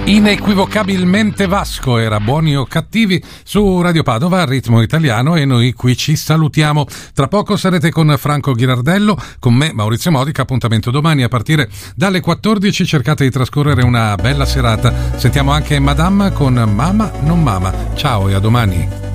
Inequivocabilmente Vasco era Buoni o Cattivi su Radio Padova a ritmo italiano, e noi qui ci salutiamo. Tra poco sarete con Franco Ghirardello, con me Maurizio Modica. Appuntamento domani a partire dalle 14. Cercate di trascorrere una bella serata. Sentiamo anche Madame con Mama non Mama. Ciao e a domani.